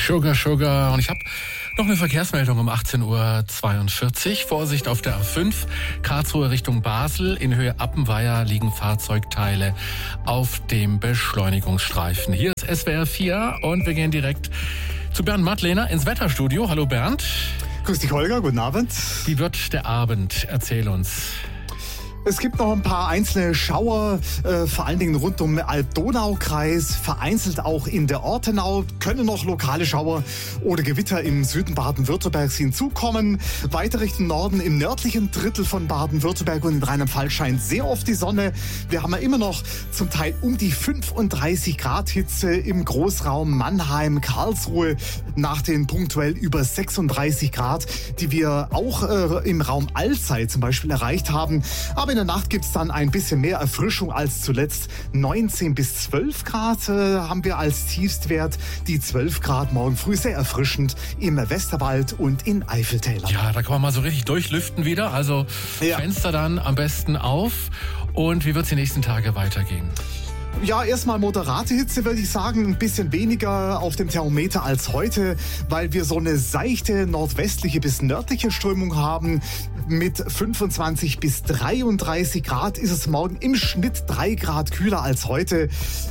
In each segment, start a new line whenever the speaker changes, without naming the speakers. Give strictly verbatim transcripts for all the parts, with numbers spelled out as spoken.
Sugar, Sugar. Und ich habe noch eine Verkehrsmeldung um achtzehn Uhr zweiundvierzig. Vorsicht auf der A fünf, Karlsruhe Richtung Basel. In Höhe Appenweier liegen Fahrzeugteile auf dem Beschleunigungsstreifen. Hier ist S W R vier und wir gehen direkt zu Bernd Mattlehner ins Wetterstudio. Hallo Bernd.
Grüß dich Holger, guten Abend.
Wie wird der Abend? Erzähl uns.
Es gibt noch ein paar einzelne Schauer, äh, vor allen Dingen rund um den Alb-Donau-Kreis, vereinzelt auch in der Ortenau, können noch lokale Schauer oder Gewitter im Süden Baden-Württembergs hinzukommen. Weiter Richtung Norden, im nördlichen Drittel von Baden-Württemberg und in Rheinland-Pfalz scheint sehr oft die Sonne. Wir haben ja immer noch zum Teil um die fünfunddreißig Grad Hitze im Großraum Mannheim, Karlsruhe, nach den punktuell über sechsunddreißig Grad, die wir auch äh, im Raum Alzey zum Beispiel erreicht haben. Aber in der Nacht gibt es dann ein bisschen mehr Erfrischung als zuletzt. neunzehn bis zwölf Grad äh, haben wir als Tiefstwert. Die zwölf Grad morgen früh sehr erfrischend im Westerwald und in Eifeltälern.
Ja, da kann man mal so richtig durchlüften wieder. Also ja. Fenster dann am besten auf. Und wie wird es die nächsten Tage weitergehen?
Ja, erstmal moderate Hitze, würde ich sagen. Ein bisschen weniger auf dem Thermometer als heute, weil wir so eine seichte nordwestliche bis nördliche Strömung haben. Mit fünfundzwanzig bis dreiunddreißig Grad ist es morgen im Schnitt drei Grad kühler als heute.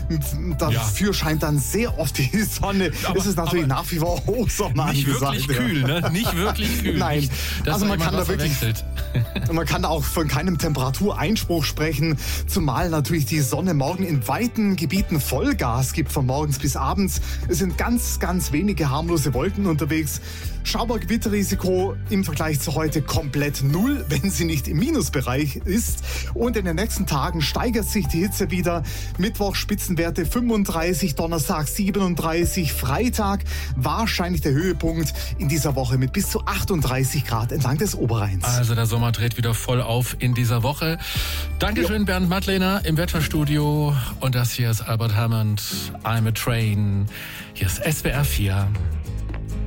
Dafür ja. scheint dann sehr oft die Sonne. Aber, es ist natürlich nach wie vor Hochsommer
nicht
angesagt.
Nicht wirklich kühl, ne? Nicht wirklich kühl.
Nein,
das
also man kann da wirklich, man kann da auch von keinem Temperatureinspruch sprechen, zumal natürlich die Sonne morgen in weiten Gebieten Vollgas gibt von morgens bis abends. Es sind ganz, ganz wenige harmlose Wolken unterwegs. Schauer-Gewitterrisiko im Vergleich zu heute komplett null, wenn sie nicht im Minusbereich ist. Und in den nächsten Tagen steigert sich die Hitze wieder. Mittwoch Spitzenwerte fünfunddreißig, Donnerstag siebenunddreißig, Freitag wahrscheinlich der Höhepunkt in dieser Woche mit bis zu achtunddreißig Grad entlang des Oberrheins.
Also der Sommer dreht wieder voll auf in dieser Woche. Dankeschön, ja. Bernd Mattlehner im Wetterstudio. Und das hier ist Albert Hammond, I'm a Train. Hier ist S W R vier.